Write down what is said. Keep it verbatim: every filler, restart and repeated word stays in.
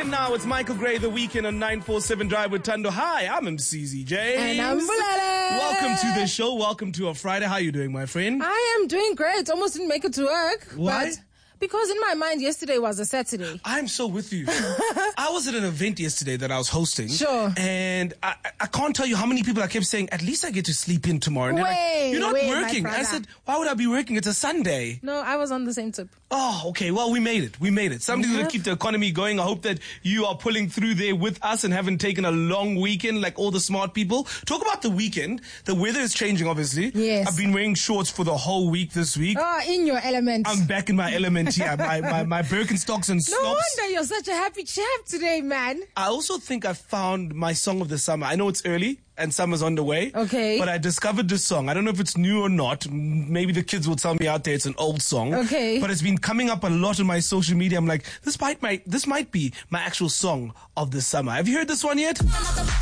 Weekend now. It's Michael Gray, The Weekend on nine four seven Drive with Tando. Hi, I'm M C Z J. And I'm Bulele. Welcome to the show. Welcome to a Friday. How you doing, my friend? I am doing great. Almost didn't make it to work. Why? But because in my mind, yesterday was a Saturday. I'm so with you. I was at an event yesterday that I was hosting. Sure. And I, I can't tell you how many people I kept saying, at least I get to sleep in tomorrow. And they're Wait, like, you're not wait, my working. I brother. said, why would I be working? It's a Sunday. No, I was on the same tip. Oh, okay. Well, we made it. We made it. Somebody's going to keep the economy going. I hope that you are pulling through there with us and haven't taken a long weekend like all the smart people. Talk about the weekend. The weather is changing, obviously. Yes. I've been wearing shorts for the whole week this week. Oh, in your element. I'm back in my element here. My, my, my Birkenstocks and no slops. wonder you're such a happy chap today, man. I also think I found my song of the summer. I know it's early and summer's on the way. Okay. But I discovered this song. I don't know if it's new or not. Maybe the kids will tell me out there it's an old song. Okay. But it's been coming up a lot on my social media. I'm like, this might, might this might be my actual song of the summer. Have you heard this one yet?